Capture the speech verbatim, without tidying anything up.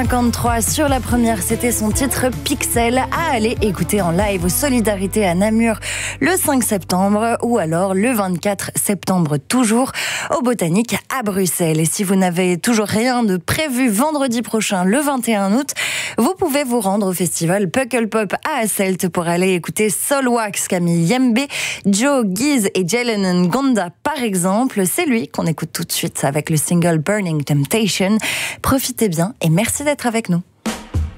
cinquante-trois sur la première, c'était son titre Pixel à aller écouter en live au Solidarité à Namur le cinq septembre ou alors le vingt-quatre septembre toujours au Botanique à Bruxelles. Et si vous n'avez toujours rien de prévu vendredi prochain le vingt et un août, vous pouvez vous rendre au festival Pukkelpop à Hasselt pour aller écouter Solwax, Camille Yembe, Joe Giz et Jalen Ngonda par exemple. C'est lui qu'on écoute tout de suite avec le single Burning Temptation. Profitez bien et merci d'être avec nous.